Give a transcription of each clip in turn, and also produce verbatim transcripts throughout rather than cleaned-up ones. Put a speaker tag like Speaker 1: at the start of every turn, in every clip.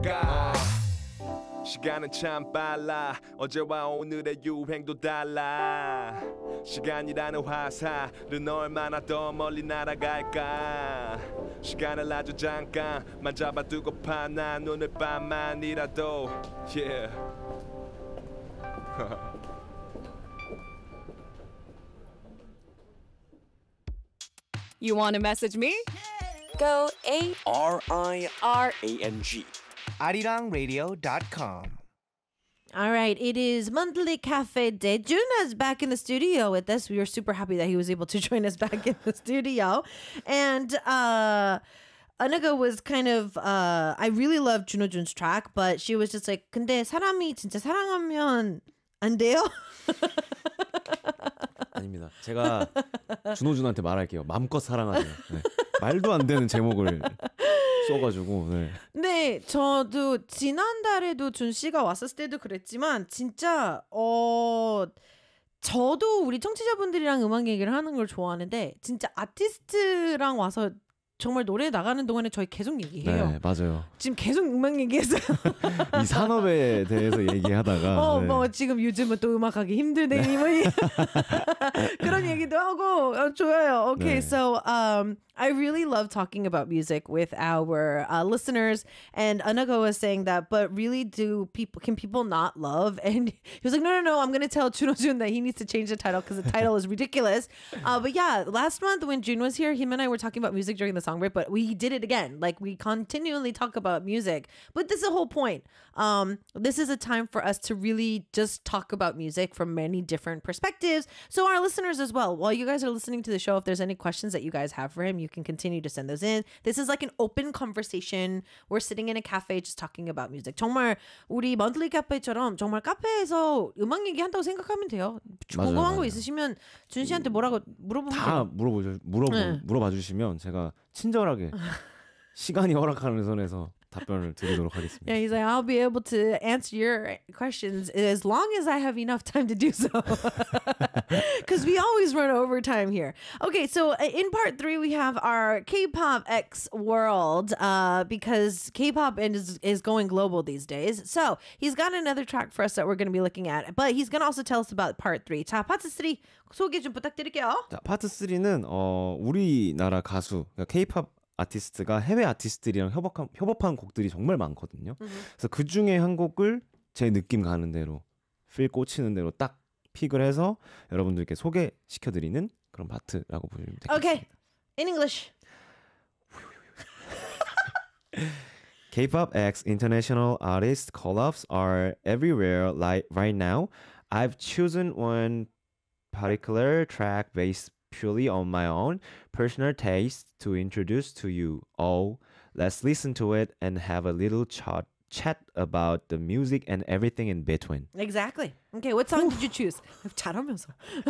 Speaker 1: 가 시간은 참 빨라 어제와 오늘의 유행도 달라 시간이라는 화살은 얼마나 더 멀리 날아갈까 시간을 아주 잠깐만 잡아두고파 난 오늘 밤만이라도 yeah.
Speaker 2: You want to message me? Go A
Speaker 3: R I
Speaker 2: R
Speaker 3: A N G
Speaker 4: arirang radio dot com.
Speaker 5: All right, it is Monthly Cafe Day. Juna's back in the studio with us. We were super happy that he was able to join us back in the studio. And uh Anaga was kind of uh I really love Juno Jun's track, but she was just like, 근데 사람이 진짜 사랑하면 안 돼요?
Speaker 6: 아닙니다. 제가 준호준한테 말할게요. 마음껏 사랑하세요. 네. 말도 안 되는 제목을 써가지고. 네.
Speaker 5: 네, 저도 지난달에도 준 씨가 왔었을 때도 그랬지만 진짜 어 저도 우리 청취자분들이랑 음악 얘기를 하는 걸 좋아하는데 진짜 아티스트랑 와서 정말 노래 나가는 동안에 저희 계속 얘기해요.
Speaker 6: 네, 맞아요.
Speaker 5: 지금 계속 음악 얘기했어요.
Speaker 6: 이 산업에 대해서 얘기하다가
Speaker 5: 어,
Speaker 6: 네.
Speaker 5: 뭐 지금 요즘은 또 음악하기 힘들대 네. 그런 얘기도 하고 어, 좋아요. Okay,
Speaker 6: 네.
Speaker 5: so um, I really love talking about music with our uh, listeners, and Anago was saying that, but really, do people can people not love? And he was like, no, no, no, I'm going to tell Juno Jun that he needs to change the title because the title is ridiculous. Uh, but yeah, last month when June was here, him and I were talking about music during the song break, but we did it again. Like we continually talk about music, but this is the whole point. Um, this is a time for us to really just talk about music from many different perspectives. So our listeners as well, while you guys are listening to the show, if there's any questions that you guys have for him, you can continue to send those in. This is like an open conversation. We're sitting in a cafe just talking about music. 정말 우리 monthly 카페처럼 정말 카페에서 음악 얘기한다고 생각하면 돼요.
Speaker 6: 맞아요,
Speaker 5: 궁금한 거
Speaker 6: 맞아요.
Speaker 5: 있으시면 준 씨한테 뭐라고 물어보면
Speaker 6: 다
Speaker 5: 돼요.
Speaker 6: 물어보죠. 물어보
Speaker 5: 네.
Speaker 6: 물어봐 주시면 제가 친절하게 시간이 허락하는 선에서 답변을 드리도록 하겠습니다.
Speaker 5: Yeah, he's like, I'll be able to answer your questions as long as I have enough time to do so. Because we always run overtime here. Okay, so in part three, we have our K-pop X world uh, because K-pop is, is going global these days. So he's got another track for us that we're going to be looking at. But he's going to also tell us about part three. 자, 파트 삼 소개 좀 부탁드릴게요.
Speaker 6: 자, 파트 삼는 어, 우리나라 가수, 그러니까 K-팝 아티스트가 해외 아티스트들이랑 협업한, 협업한 곡들이 정말 많거든요. Mm-hmm. 그래서 그 중에 한 곡을 제 느낌 가는 대로, 필 꽂히는 대로 딱 픽을 해서 여러분들께 소개시켜드리는 그런 파트라고 보시면 되겠습니다.
Speaker 5: Okay, in English.
Speaker 6: K-pop X international artist collabs are everywhere like right now. I've chosen one particular track based purely on my own personal taste to introduce to you all. Let's listen to it and have a little chat chat about the music and everything in between.
Speaker 5: Exactly. Okay, what song did you choose? 잘하면서.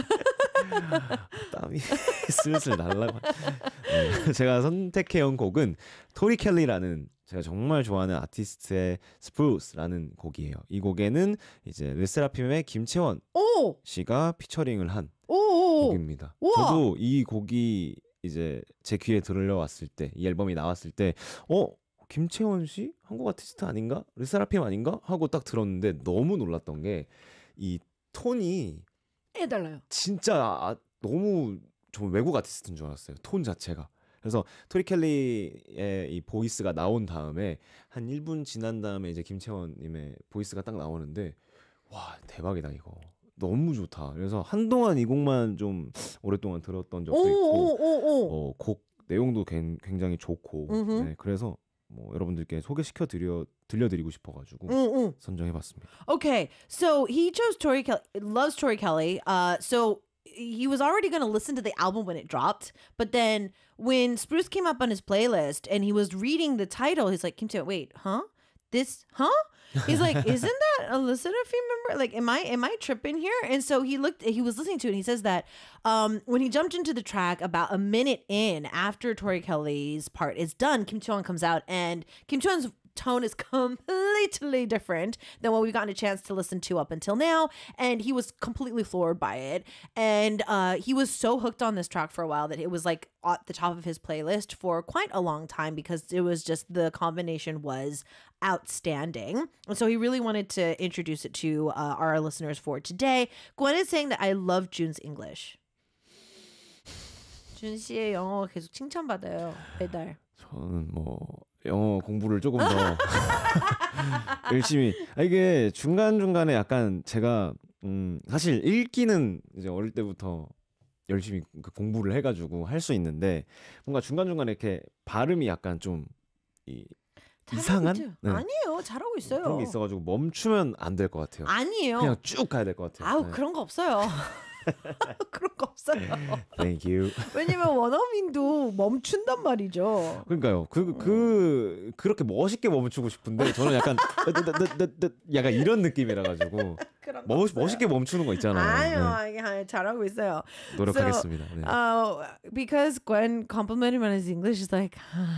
Speaker 6: 땀이 슬슬 날라고. 네, 제가 선택해온 곡은 토리 켈리라는 제가 정말 좋아하는 아티스트의 Spruce라는 곡이에요. 이 곡에는 이제 르세라핌의 김채원
Speaker 5: 오!
Speaker 6: 씨가 피처링을 한
Speaker 5: 오!
Speaker 6: 곡입니다.
Speaker 5: 우와!
Speaker 6: 저도 이 곡이 이제 제 귀에 들려왔을 때, 이 앨범이 나왔을 때, 어? 김채원 씨? 한국 아티스트 아닌가? 르세라핌 아닌가? 하고 딱 들었는데 너무 놀랐던 게 이 톤이
Speaker 5: 해달라요.
Speaker 6: 진짜 아, 너무 좀 외국 아티스트인 줄 알았어요. 톤 자체가. 그래서 토리 켈리의 이 보이스가 나온 다음에 한 일 분 지난 다음에 이제 김채원님의 보이스가 딱 나오는데 와 대박이다 이거. 너무 좋다. 그래서 한동안 이 곡만 좀 오랫동안 들었던 적도 있고 어, 곡 내용도 굉장히 좋고 네, 그래서 뭐 여러분들께 소개시켜 드려 들려드리고 싶어가지고
Speaker 5: 음, 음.
Speaker 6: 선정해봤습니다.
Speaker 5: Okay, so he chose Tori Kelly, loves Tori Kelly. Uh, so he was already going to listen to the album when it dropped, but then when Spruce came up on his playlist and he was reading the title, he's like, Kim Tae, wait, huh? This, huh? He's like, isn't that a listener member? Like, am I am I tripping here? And so he looked, he was listening to it and he says that um, when he jumped into the track about a minute in after Tori Kelly's part is done, Kim Cheon comes out and Kim Cheon's tone is completely different than what we've gotten a chance to listen to up until now. And he was completely floored by it. And uh, he was so hooked on this track for a while that it was like at the top of his playlist for quite a long time because it was just the combination was outstanding. And so he really wanted to introduce it to uh, our listeners for today. Gwen is saying that I love Jun's English. 준 씨의 영어 계속 칭찬받아요. 매달.
Speaker 6: 저는 뭐 영어 공부를 조금 더 열심히. 아, 이게 중간 중간에 약간 제가 음, 사실 읽기는 이제 어릴 때부터 열심히 공부를 해가지고 할 수 있는데 뭔가 중간 중간에 이렇게 발음이 약간 좀 이, 이상한?
Speaker 5: 네. 아니에요, 잘하고 있어요.
Speaker 6: 그런 게 있어가지고 멈추면 안 될 것 같아요.
Speaker 5: 아니에요.
Speaker 6: 그냥 쭉 가야 될 것 같아요.
Speaker 5: 아우
Speaker 6: 네.
Speaker 5: 그런 거 없어요. 그런 거 없어요.
Speaker 6: Thank you.
Speaker 5: 왜냐면 원어민도 멈춘단 말이죠.
Speaker 6: 그러니까요. 그, 그, 그렇게 멋있게 멈추고 싶은데 저는 약간 약간 이런 느낌이라 가지고 멋, 멋있게 멈추는 거 있잖아요.
Speaker 5: 아유, 네. 잘하고 있어요.
Speaker 6: 노력하겠습니다.
Speaker 5: So,
Speaker 6: 네.
Speaker 5: uh, because Gwen complimented him on his English, he's like,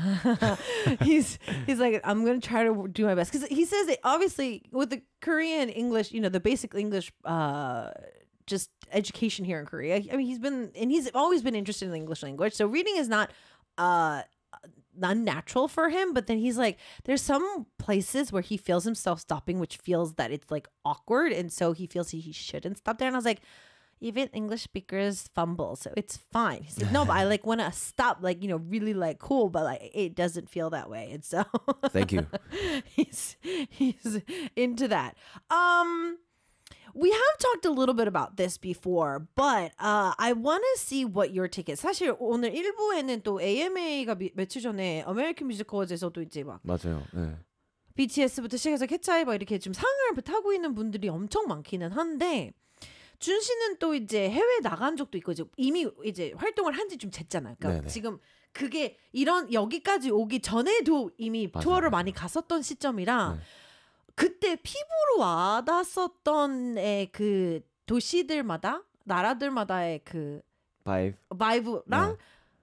Speaker 5: he's he's like, I'm gonna try to do my best because he says that obviously with the Korean English, you know, the basic English. Uh, just education here in Korea. I mean, he's been, and he's always been interested in the English language. So reading is not, uh, unnatural for him, but then he's like, there's some places where he feels himself stopping, which feels that it's like awkward. And so he feels he, he shouldn't stop there. And I was like, even English speakers fumble, so it's fine. He's like, no, but I like want to stop, like, you know, really like cool, but like it doesn't feel that way. And so
Speaker 6: Thank you.
Speaker 5: he's, he's into that. Um, We have talked a little bit about this before, but uh, I want to see what your take is. 사실 오늘 일부에는 또 에이엠에이가 미, 며칠 전에 American Music Awards에서도 이제 막
Speaker 6: 맞아요. 네.
Speaker 5: 비티에스부터 시작해서 캣차이 막 이렇게 좀 상을 타고 있는 분들이 엄청 많기는 한데 준 씨는 또 이제 해외 나간 적도 있고 이제 이미 이제 활동을 한 지 좀 됐잖아요. 그러니까
Speaker 6: 네네.
Speaker 5: 지금 그게 이런 여기까지 오기 전에도 이미
Speaker 6: 맞아요,
Speaker 5: 투어를
Speaker 6: 맞아요.
Speaker 5: 많이 갔었던 시점이라
Speaker 6: 네.
Speaker 5: 그때 피부로 와닿았었던 그 도시들마다 나라들마다의 그
Speaker 6: 바이브.
Speaker 5: 바이브랑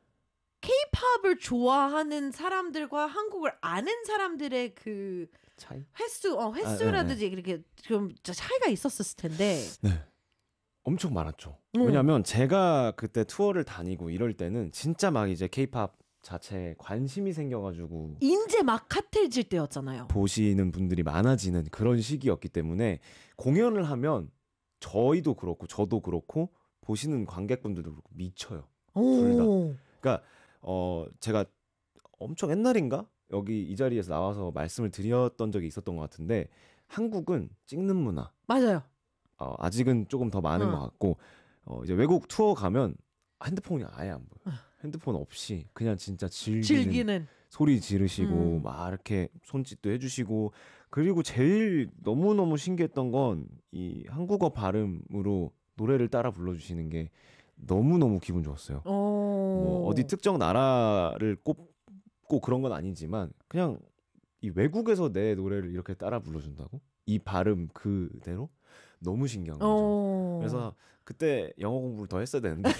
Speaker 5: K-팝을 좋아하는 사람들과 한국을 아는 사람들의 그
Speaker 6: 차이?
Speaker 5: 횟수, 어, 횟수라든지
Speaker 6: 아, 네,
Speaker 5: 이렇게 좀 차이가 있었을 텐데.
Speaker 6: 네. 엄청 많았죠.
Speaker 5: 음.
Speaker 6: 왜냐면 제가 그때 투어를 다니고 이럴 때는 진짜 막 이제 K-팝 자체에 관심이 생겨가지고
Speaker 5: 인제 막 핫해질 때였잖아요.
Speaker 6: 보시는 분들이 많아지는 그런 시기였기 때문에 공연을 하면 저희도 그렇고 저도 그렇고 보시는 관객분들도 그렇고 미쳐요. 둘 다.
Speaker 5: 오.
Speaker 6: 그러니까 어 제가 엄청 옛날인가 여기 이 자리에서 나와서 말씀을 드렸던 적이 있었던 것 같은데 한국은 찍는 문화
Speaker 5: 맞아요.
Speaker 6: 어, 아직은 조금 더 많은
Speaker 5: 어.
Speaker 6: 것 같고 어, 이제 외국 투어 가면 핸드폰이 아예 안 보여. 요 핸드폰 없이 그냥 진짜 즐기는,
Speaker 5: 즐기는.
Speaker 6: 소리 지르시고
Speaker 5: 음.
Speaker 6: 막 이렇게 손짓도 해주시고 그리고 제일 너무 너무 신기했던 건 이 한국어 발음으로 노래를 따라 불러주시는 게 너무 너무 기분 좋았어요.
Speaker 5: 오.
Speaker 6: 뭐 어디 특정 나라를 꼽고 그런 건 아니지만 그냥 이 외국에서 내 노래를 이렇게 따라 불러준다고? 이 발음 그대로 너무 신기한 거죠.
Speaker 5: 오.
Speaker 6: 그래서 그때 영어 공부를 더 했어야 되는데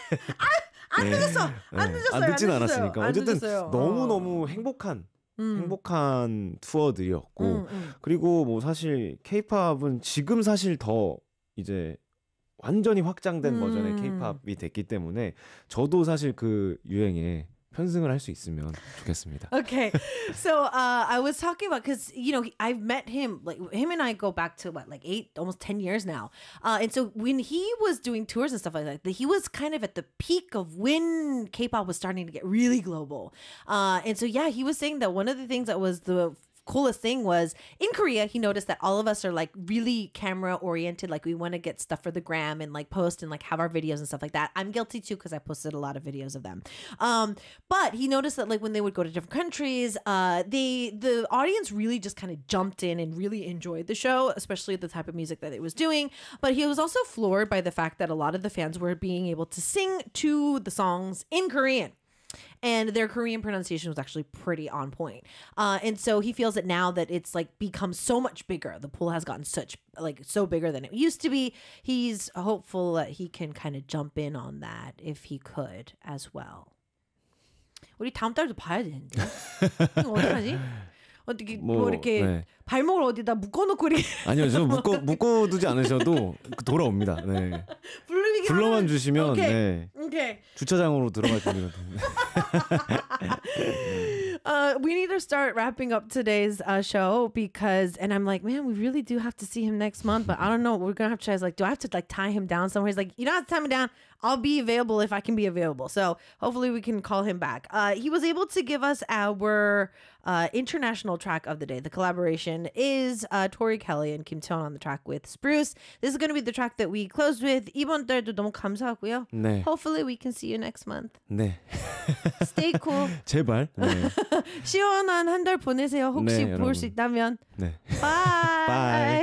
Speaker 5: 안
Speaker 6: 네.
Speaker 5: 늦었어. 안
Speaker 6: 네.
Speaker 5: 늦었어요.
Speaker 6: 안 늦진
Speaker 5: 안 늦었어요.
Speaker 6: 않았으니까
Speaker 5: 안
Speaker 6: 어쨌든
Speaker 5: 늦었어요.
Speaker 6: 너무
Speaker 5: 어.
Speaker 6: 너무 행복한
Speaker 5: 음.
Speaker 6: 행복한 투어들이었고
Speaker 5: 음, 음.
Speaker 6: 그리고 뭐 사실 K-팝은 지금 사실 더 이제 완전히 확장된
Speaker 5: 음.
Speaker 6: 버전의 K-팝이 됐기 때문에 저도 사실 그 유행에 편승을 할 수 있으면 좋겠습니다.
Speaker 5: Okay, so uh, I was talking about because you know he- I've met him like him and I go back to what like eight almost ten years now, uh, and so when he was doing tours and stuff like that, he was kind of at the peak of when K-pop was starting to get really global, uh, and so yeah, he was saying that one of the things that was the coolest thing was in Korea, he noticed that all of us are like really camera oriented. Like we want to get stuff for the gram and like post and like have our videos and stuff like that. I'm guilty too because I posted a lot of videos of them. Um, but he noticed that like when they would go to different countries, uh, they the audience really just kind of jumped in and really enjoyed the show, especially the type of music that it was doing. But he was also floored by the fact that a lot of the fans were being able to sing to the songs in Korean. And their Korean pronunciation was actually pretty on point. Uh, and so he feels that now that it's like become so much bigger, the pool has gotten such like so bigger than it used to be. He's hopeful that he can kind of jump in on that if he could as well. 우리 다음 달도 봐야 되는데. 이거 어떡하지? 어떻게
Speaker 6: 뭐,
Speaker 5: 뭐, 이렇게
Speaker 6: 네.
Speaker 5: 발목을 어디다 묶어놓고 이렇게
Speaker 6: 아니요, 저 묶어 묶어두지 않으셔도 돌아옵니다. 네.
Speaker 5: 부르기
Speaker 6: 불러만
Speaker 5: 하면-
Speaker 6: 주시면
Speaker 5: 오케이.
Speaker 6: 네.
Speaker 5: Okay.
Speaker 6: 주차장으로 들어갈 준비가
Speaker 5: Uh, we need to start wrapping up today's uh, show because, and I'm like, man, we really do have to see him next month, but I don't know. We're gonna have to try. I was like, do I have to like tie him down somewhere? He's like, you don't have to tie me down. I'll be available if I can be available. So hopefully we can call him back. Uh, he was able to give us our uh, international track of the day. The collaboration is uh, Tori Kelly and Kim Taeon on the track with Spruce. This is going to be the track that we closed with. 이번 달도 너무 감사하고요.
Speaker 6: 네.
Speaker 5: Hopefully we can see you next month.
Speaker 6: 네.
Speaker 5: Stay cool.
Speaker 6: 제발. 네.
Speaker 5: 시원한 한 달 보내세요. 혹시
Speaker 6: 네,
Speaker 5: 볼 수
Speaker 6: 여러분.
Speaker 5: 있다면.
Speaker 6: 네.
Speaker 5: Bye.
Speaker 6: Bye.